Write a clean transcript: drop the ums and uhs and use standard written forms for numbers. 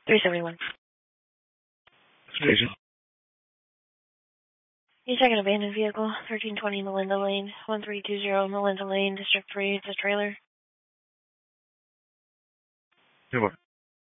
371. Station. You check an abandoned vehicle, 1320 Melinda Lane, 1320 Melinda Lane, District 3, it's a trailer. Yeah, what?